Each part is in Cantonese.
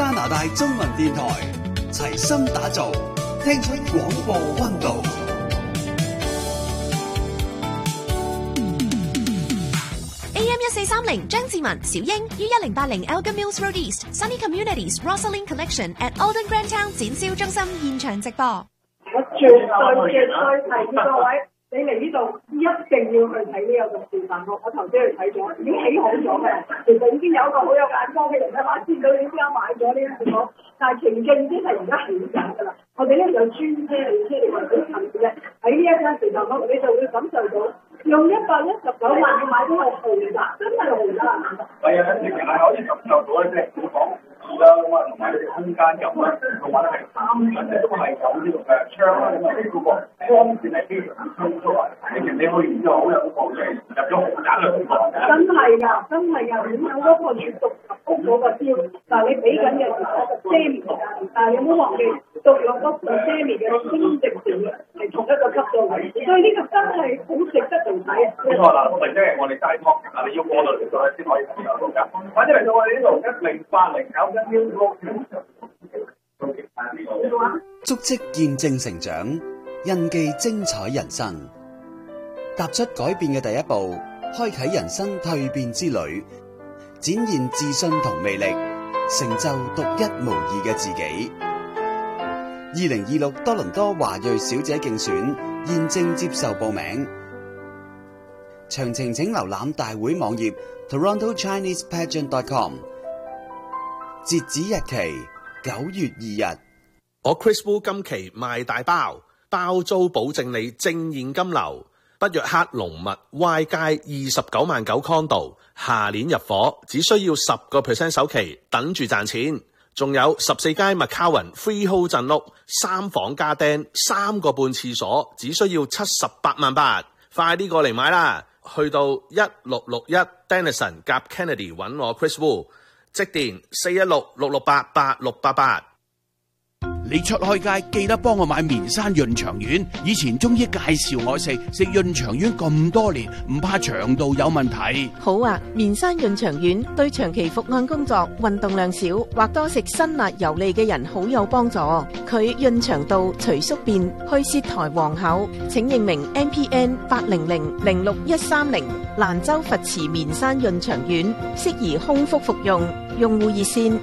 加拿大中文電台，齊心打造，聽出廣播溫度。 AM1430張志文、小英於1080 Elgin Mills Road East Sunny Communities Rosalind Collection at Alden Grand Town 展銷中心現場直播。 我絕對提議各位，你嚟呢度一定要去睇呢個嘅示範屋。我頭先去睇咗，已經起好咗嘅。其實已經有一個好有眼光嘅人咧，見到你依家買咗呢一個屋，但係情境已經係而家起緊㗎啦。我哋呢度有專車嚟為咗趁嘅喺呢一間示範屋，你就會感受到用119萬去買呢個豪宅，真係豪宅。 係啊，直情係可以感受到咧，即係好講啦，咁啊，同埋呢個空間感啦，同埋咧三層咧都係有呢個嘅窗啦，咁啊呢個光線係非常之充足啊！直情你去完之後好有保障，入咗豪宅嘅感覺。 真係㗎，真係㗎，你有嗰個住獨立屋嗰個標，但係你俾緊嘅係遮面嘅，但係你唔好忘記獨立屋同遮面嘅升值條係同一個級數嚟，所以呢個真係好值得嚟睇。 冇錯啦，或者係我哋街坊啊，你要過到嚟到咧先可以睇到㗎。或者嚟到我哋呢度10809間標屋。 足跡見證成長，印記精彩人生。踏出改變嘅第一步，開啟人生蛻變之旅，展現自信同魅力，成就獨一無二嘅自己。2026多倫多華裔小姐競選現正接受報名，詳情請瀏覽大會網頁 TorontoChinesePageant.com。截止日期9月2日。 我 Chris Wu 今期賣大包，包租保證你正現金流。北約克龍密 Y 街29萬9 condo， 下年入伙，只需要10% 首期，等住賺錢。仲有14街麥卡雲 freehold 鎮屋，3房加釘，3個半廁所，只需要78萬8，快啲過嚟買啦！去到1661 Denison 夾 Kennedy 揾我 Chris Wu， 即電416-668-8688。 你出開街記得幫我買棉山潤腸丸，以前中醫介紹我食潤腸丸咁多年，唔怕腸道有問題。 好啊，棉山潤腸丸對長期伏案工作、運動量少或多食辛辣油膩嘅人好有幫助。佢潤腸道、除宿便、去舌苔黃口。請認明 MPN 800-06130蘭州佛池棉山潤腸丸，適宜空腹服用。用戶熱線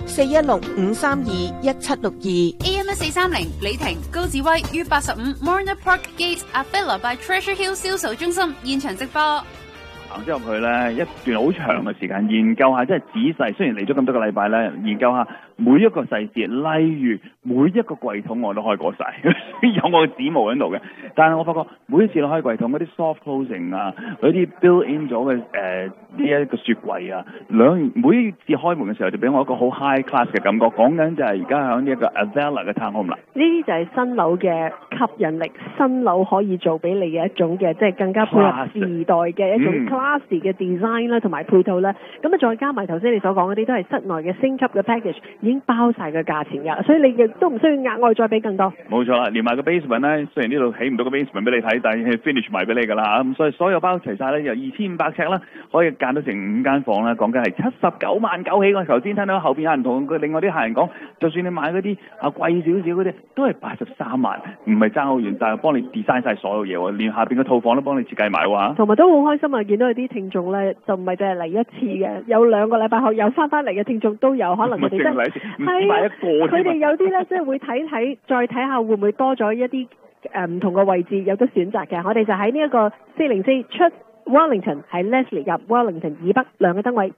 416-532-1762。 AM1430李婷、高志威於85 Morna Park Gate Avila by Treasure Hill 銷售中心現場直播。 行咗入去咧，一段好長嘅時間研究下，即係仔細。雖然嚟咗咁多個禮拜咧，研究下每一個細節，例如每一個櫃桶我都開過晒，有我嘅指模喺度嘅。但係我發覺每一次開櫃桶嗰啲 soft closing 啊，嗰啲 built in 咗嘅呢一個雪櫃啊，每一次開門嘅時候就俾我一個好 high class 嘅感覺。講緊就係而家喺呢一個 Avila 嘅 town home 啦。 呢啲就係新樓嘅吸引力，新樓可以做俾你嘅一種嘅，即係更加配合時代嘅一種 classy 嘅 design 啦，同埋配套啦。咁啊，再加埋頭先你所講嗰啲都係室內嘅升級嘅 package，已經包晒個價錢㗎，所以你亦都唔需要額外再俾更多。 冇錯啦，連埋個 basement 咧，雖然呢度起唔到個 basement 俾你睇，但係 finish 埋俾你㗎啦。咁所以所有包齊晒咧，由2500尺啦，可以間到成5間房啦。講緊係79萬9起。我頭先聽到後邊有人同佢另外啲客人講，就算你買嗰啲貴少少嗰啲，都係83萬，唔係爭好遠，但係幫你 design 晒所有嘢喎，連下邊嘅套房都幫你設計埋喎。 同埋都好開心啊！見到有啲聽眾咧，就唔係淨係嚟一次嘅，有2個禮拜後又翻嚟嘅聽眾都有，可能佢哋真係佢哋有啲咧，即係會睇，再睇下會唔會多咗一啲唔同嘅位置有得選擇嘅。我哋就喺呢一個404出 Wellington， 喺 Leslie 入 Wellington 以北2個燈位。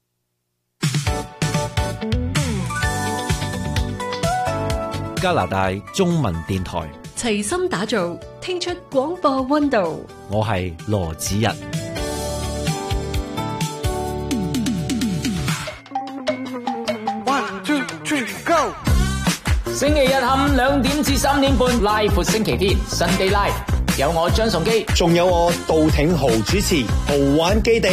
加拿大中文電台齊心打造，聽出廣播溫度。 我係羅子仁。 1 2 3 go。星期日下午2點至3點半，拉闊星期天，Sunday Live，有我張崇基， 仲有我杜挺豪主持豪玩基地。